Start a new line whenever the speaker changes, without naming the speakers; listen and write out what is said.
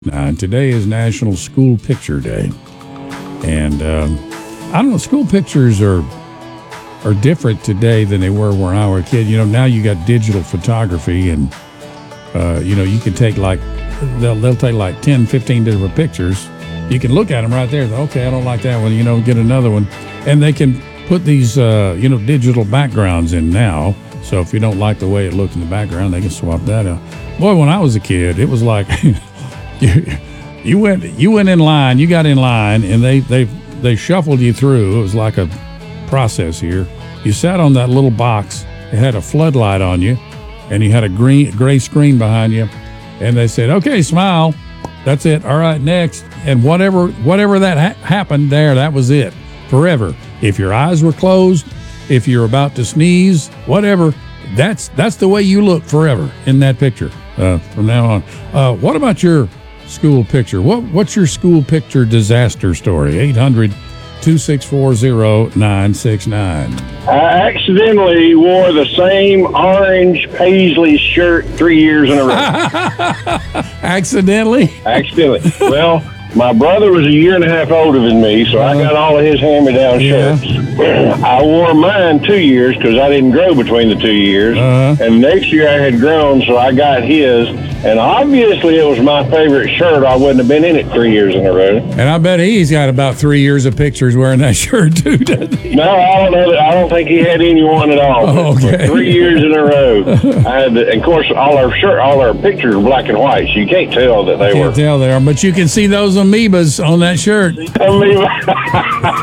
Today is National School Picture Day, and I don't know. School pictures are different today than they were when I was a kid. You know, now you got digital photography, and you can take they'll take like 10, 15 different pictures. You can look at them right there. Okay, I don't like that one. Get another one, and they can put these digital backgrounds in now. So if you don't like the way it looked in the background, they can swap that out. Boy, when I was a kid, it was like. You went in line, you got in line, and they shuffled you through. It was like a process here. You sat on that little box. It had a floodlight on you, and you had a gray screen behind you. And they said, "Okay, smile. That's it. All right, next." And whatever that happened there, that was it forever. If your eyes were closed, if you're about to sneeze, whatever, that's the way you look forever in that picture from now on. What about your school picture? What's your school picture disaster story? 800-264-0969.
I accidentally wore the same orange paisley shirt 3 years in a row.
Accidentally?
Accidentally. Well, my brother was a year and a half older than me, so I got all of his hand-me-down shirts. I wore mine 2 years because I didn't grow between the 2 years. And next year I had grown, so I got his. And obviously it was my favorite shirt. I wouldn't have been in it 3 years in a row.
And I bet he's got about 3 years of pictures wearing that shirt too, doesn't he?
No, I don't know. I don't think he had anyone at all.
Oh, okay.
3 years in a row. I had and of course, all our pictures are black and white, so you can't tell that they were.
Can't tell they are, but you can see those amoebas on that shirt.
Amoeba.